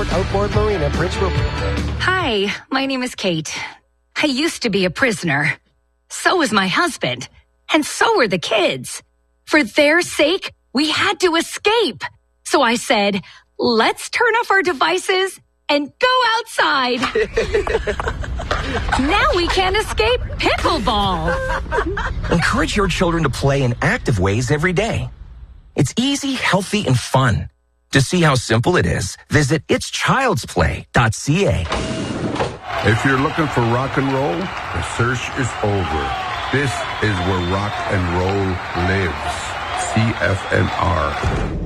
Resort Outboard Marina, Bridgeville. Hi, my name is Kate. I used to be a prisoner. So was my husband. And so were the kids. For their sake, we had to escape. So I said, let's turn off our devices and go outside. Now we can escape pickleball. Encourage your children to play in active ways every day. It's easy, healthy, and fun. To see how simple it is, visit itschildsplay.ca. If you're looking for rock and roll, the search is over. This is where rock and roll lives. CFNR.